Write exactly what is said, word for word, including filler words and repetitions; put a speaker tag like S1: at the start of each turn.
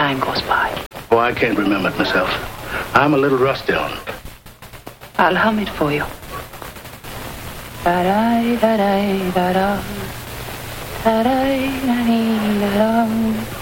S1: time goes by.
S2: Oh, I can't remember it myself. I'm a little rusty on it.
S1: I'll hum it for you. Da-da-da-da-da-da. Da-da-da-da-da-da.